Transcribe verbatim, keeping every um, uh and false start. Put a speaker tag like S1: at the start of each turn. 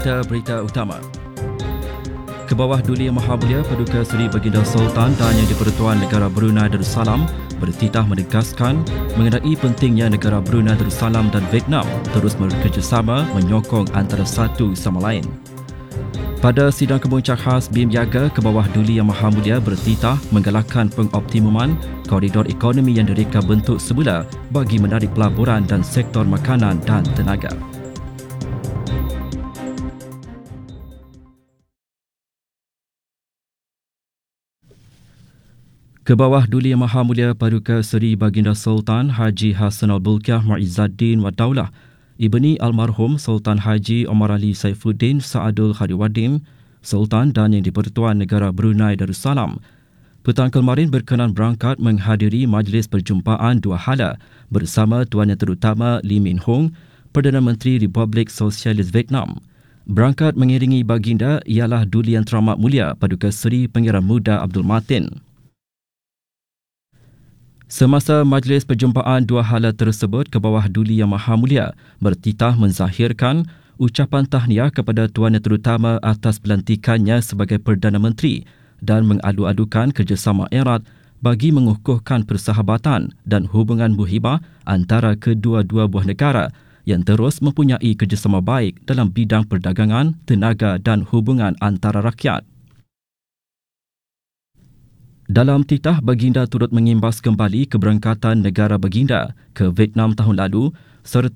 S1: berita-berita utama. Kebawah Duli Yang Maha Mulia Paduka Seri Baginda Sultan dan Yang di-Pertuan Negara Brunei Darussalam bertitah menegaskan mengenai pentingnya negara Brunei Darussalam dan Vietnam terus bekerjasama menyokong antara satu sama lain. Pada sidang kemuncak khas B I M Yaga, Kebawah Duli Yang Maha Mulia bertitah menggalakkan pengoptimuman koridor ekonomi yang direka bentuk semula bagi menarik pelaburan dan sektor makanan dan tenaga. Kebawah Duli Yang Maha Mulia Paduka Seri Baginda Sultan Haji Hassanal Bolkiah Muizzaddin Wad Daulah Ibni almarhum Sultan Haji Omar Ali Saifuddin Saadul Khadiwaddin, Sultan dan Yang di-Pertuan Negara Brunei Darussalam, petang kemarin berkenan berangkat menghadiri majlis perjumpaan dua hala bersama Tuan Yang Terutama Lee Min Hong, Perdana Menteri Republik Sosialis Vietnam. Berangkat mengiringi baginda ialah Duli Yang Teramat Mulia Paduka Seri Pangeran Muda Abdul Matin. Semasa majlis perjumpaan dua hala tersebut, Kebawah Duli Yang Maha Mulia bertitah menzahirkan ucapan tahniah kepada Tuan Yang Terutama atas pelantikannya sebagai Perdana Menteri dan mengadu-adukan kerjasama erat bagi mengukuhkan persahabatan dan hubungan muhibah antara kedua-dua buah negara yang terus mempunyai kerjasama baik dalam bidang perdagangan, tenaga dan hubungan antara rakyat. Dalam titah, baginda turut mengimbas kembali keberangkatan negara baginda ke Vietnam tahun lalu serta